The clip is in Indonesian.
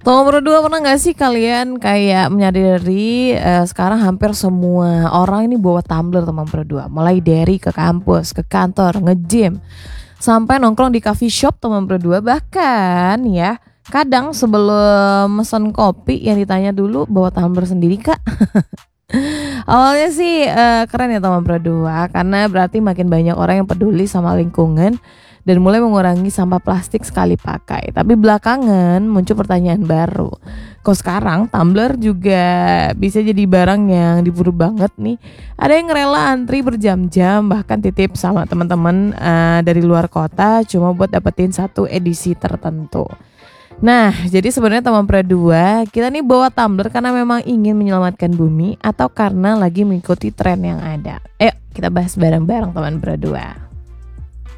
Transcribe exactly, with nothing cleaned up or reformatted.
Teman berdua, pernah nggak sih kalian kayak menyadari eh, sekarang hampir semua orang ini bawa tumbler teman berdua, mulai dari ke kampus, ke kantor, nge-gym, sampai nongkrong di coffee shop teman berdua, bahkan ya kadang sebelum mesen kopi yang ditanya dulu bawa tumbler sendiri kak. Awalnya sih eh, keren ya teman berdua, karena berarti makin banyak orang yang peduli sama lingkungan dan mulai mengurangi sampah plastik sekali pakai. Tapi belakangan muncul pertanyaan baru. Kok sekarang tumbler juga bisa jadi barang yang diburu banget nih? Ada yang rela antri berjam-jam, bahkan titip sama teman-teman eh, dari luar kota cuma buat dapetin satu edisi tertentu. Nah, jadi sebenarnya teman berdua, kita nih bawa tumbler karena memang ingin menyelamatkan bumi atau karena lagi mengikuti tren yang ada. Ayo kita bahas bareng-bareng teman berdua.